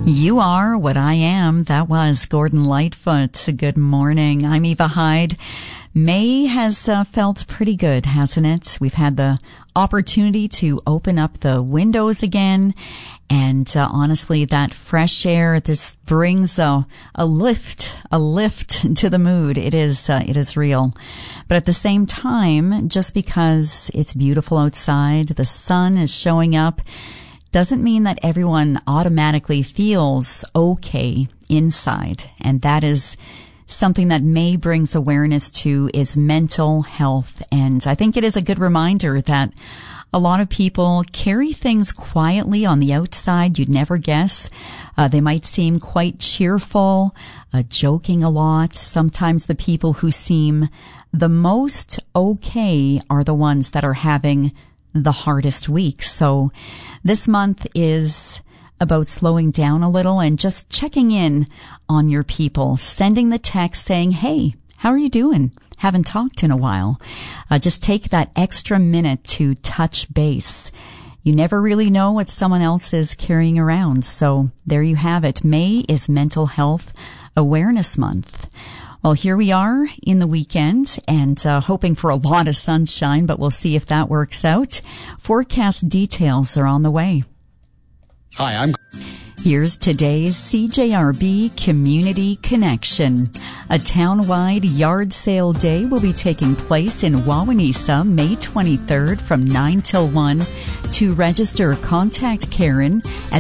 You are what I am. That was Gordon Lightfoot. Good morning. I'm Eva Hyde. May has felt pretty good, hasn't it? We've had the opportunity to open up the windows again. And honestly, that fresh air, this brings a lift to the mood. It is real. But at the same time, just because it's beautiful outside, the sun is showing up, doesn't mean that everyone automatically feels okay inside. And that is something that May brings awareness to, is mental health. And I think it is a good reminder that a lot of people carry things quietly on the outside. You'd never guess. They might seem quite cheerful, joking a lot. Sometimes the people who seem the most okay are the ones that are having the hardest week. So this month is about slowing down a little and just checking in on your people, sending the text saying, hey, how are you doing? Haven't talked in a while. Just take that extra minute to touch base. You never really know what someone else is carrying around. So there you have it. May is Mental Health Awareness Month. Well, here we are in the weekend and hoping for a lot of sunshine, but we'll see if that works out. Forecast details are on the way. Hi, Here's today's CJRB Community Connection. A town-wide yard sale day will be taking place in Wawanesa May 23rd from 9 till 1. To register, contact Karen at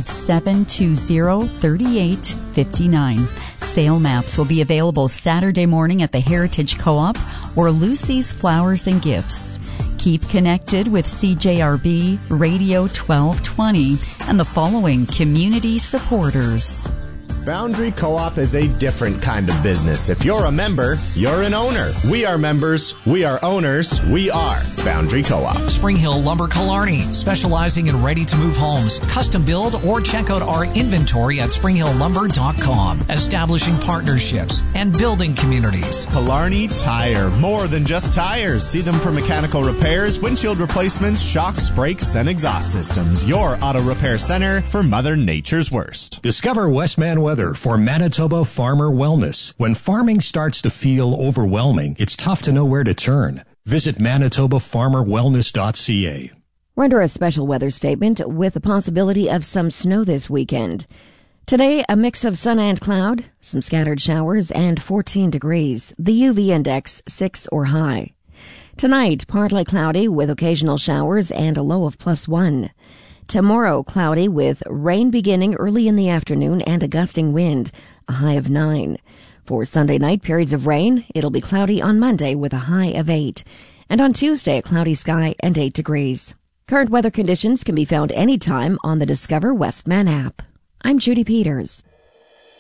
720-3859. Sale maps will be available Saturday morning at the Heritage Co-op or Lucy's Flowers and Gifts. Keep connected with CJRB Radio 1220 and the following community supporters. Boundary Co-op is a different kind of business. If you're a member, you're an owner. We are members. We are owners. We are Boundary Co-op. Spring Hill Lumber Killarney, specializing in ready-to-move homes. Custom build or check out our inventory at springhilllumber.com. Establishing partnerships and building communities. Killarney Tire. More than just tires. See them for mechanical repairs, windshield replacements, shocks, brakes, and exhaust systems. Your auto repair center for Mother Nature's worst. Discover Westman Weather for Manitoba Farmer Wellness. When farming starts to feel overwhelming, it's tough to know where to turn. Visit manitobafarmerwellness.ca. We're under a special weather statement with the possibility of some snow this weekend. Today, a mix of sun and cloud, some scattered showers, and 14 degrees. The UV index 6 or high. Tonight, partly cloudy with occasional showers and a low of +1. Tomorrow, cloudy with rain beginning early in the afternoon and a gusting wind, a high of 9. For Sunday night, periods of rain. It'll be cloudy on Monday with a high of 8. And on Tuesday, a cloudy sky and 8 degrees. Current weather conditions can be found anytime on the Discover Westman app. I'm Judy Peters.